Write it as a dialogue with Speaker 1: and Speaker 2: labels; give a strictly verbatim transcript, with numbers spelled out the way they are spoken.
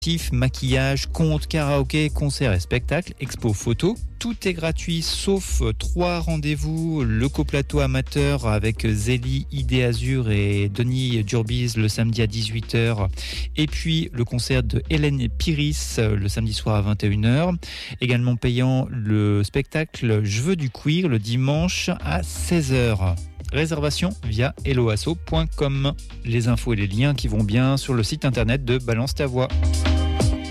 Speaker 1: maquillage, contes, karaoké, concerts et spectacles, expo photo. Tout est gratuit sauf trois rendez-vous. Le coplateau amateur avec Zélie, Idée Azur et Denis Durbise le samedi à dix-huit heures. Et puis le concert de Hélène Piris le samedi soir à vingt et une heures. Également payant le spectacle Je veux du cuir le dimanche à seize heures. Réservation via helloasso point com. Les infos et les liens qui vont bien sur le site internet de Balance ta voix.